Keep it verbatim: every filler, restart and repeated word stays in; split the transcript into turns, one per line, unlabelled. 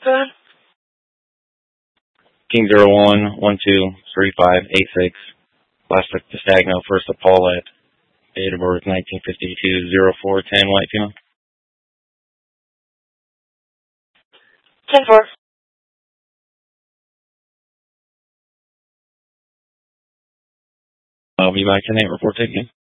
Go ahead.
King zero one one two three five eight six. Last look to Stagno, first to Paulette. Date of birth nineteen fifty-two, zero four ten, white female.
ten four.
I'll be back to Nate report taking.